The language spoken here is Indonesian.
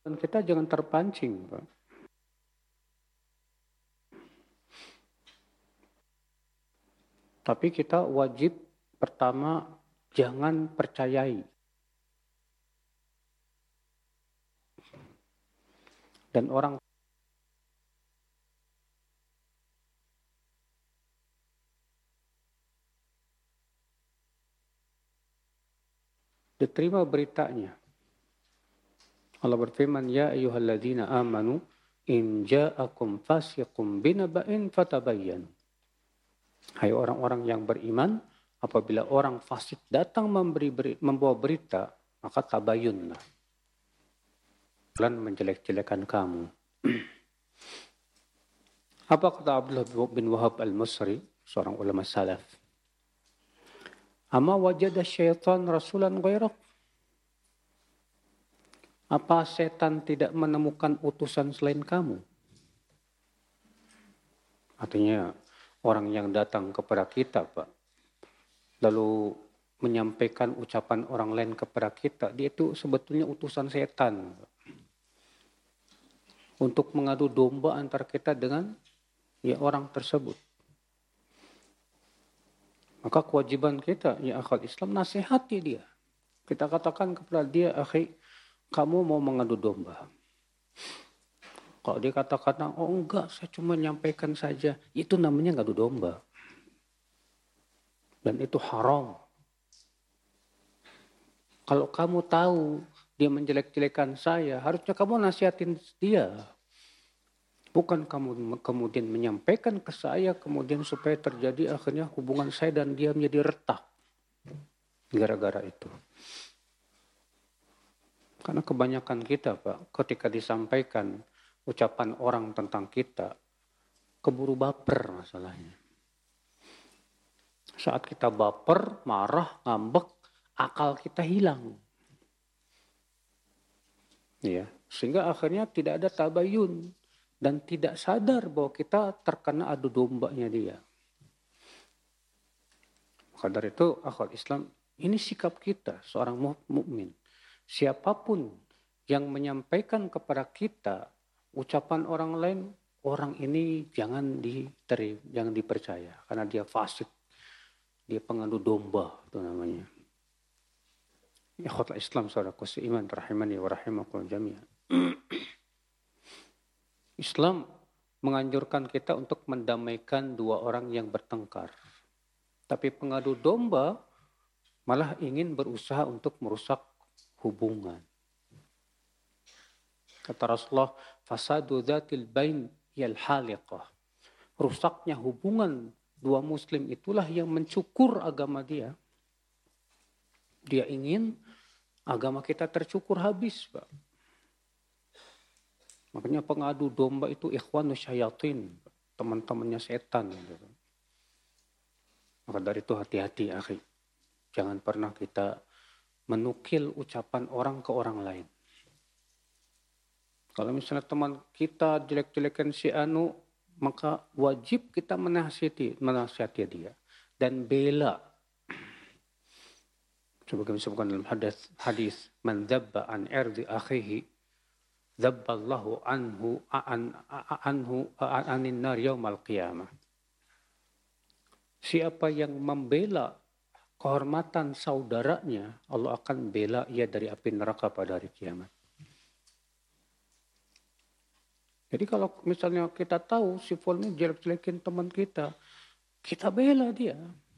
Dan kita jangan terpancing, Pak. Tapi kita wajib pertama jangan percayai. Dan orang diterima beritanya. Allah berfirman, ya ayyuhalladzina amanu in ja'akum fasiqum binaba'in fatabayyanu. Hai orang-orang yang beriman, apabila orang fasik datang membawa berita, maka tabayyunlah. Dan menjelek-jelekan kamu. Apa kata Abdullah bin Wahab al-Masri, seorang ulama salaf? Ama wajada syaitan rasulan ghairak? Apa setan tidak menemukan utusan selain kamu? Artinya orang yang datang kepada kita, Pak, lalu menyampaikan ucapan orang lain kepada kita, dia itu sebetulnya utusan setan, Pak. Untuk mengadu domba antara kita dengan orang tersebut. Maka kewajiban kita, ya akhal Islam, nasihati dia. Kita katakan kepada dia, akhi, kamu mau mengadu domba. Kalau dia katakan, oh enggak, saya cuma menyampaikan saja. Itu namanya ngadu domba. Dan itu haram. Kalau kamu tahu dia menjelek-jelekan saya, harusnya kamu nasihatin dia. Bukan kamu kemudian menyampaikan ke saya, kemudian supaya terjadi akhirnya hubungan saya dan dia menjadi retak. Gara-gara itu. Karena kebanyakan kita, Pak, ketika disampaikan ucapan orang tentang kita, keburu baper masalahnya. Saat kita baper, marah, ngambek, akal kita hilang. Ya, sehingga akhirnya tidak ada tabayun dan tidak sadar bahwa kita terkena adu dombanya dia. Maka dari itu, akhwat Islam, ini sikap kita seorang mukmin. Siapapun yang menyampaikan kepada kita ucapan orang lain, orang ini jangan dipercaya karena dia fasik, dia pengadu domba, itu namanya. Ikhwatul Islam, saudaraku seiman, rahimani wa rahimakumullah jami'an. Islam menganjurkan kita untuk mendamaikan dua orang yang bertengkar. Tapi pengadu domba malah ingin berusaha untuk merusak hubungan. Kata Rasulullah, fasadu dzatil bain yal haliqah. Rusaknya hubungan dua muslim itulah yang mencukur agama dia. Dia ingin agama kita tercukur habis, Pak. Makanya pengadu domba itu ikhwanus syayatin, teman-temannya setan. Gitu. Maka dari itu hati-hati, akhi. Jangan pernah kita menukil ucapan orang ke orang lain. Kalau misalnya teman kita jelek-jelekan si Anu, maka wajib kita menasihati dia dan bela. Sebagai disebutkan dalam hadis, man dzabba an irdi akhihi dzabballahu anhu anin nar yaumal qiyamah. Siapa yang membela kehormatan saudaranya, Allah akan bela ia dari api neraka pada hari kiamat. Jadi kalau misalnya kita tahu si fulan ini jelek-jelekin teman kita bela dia.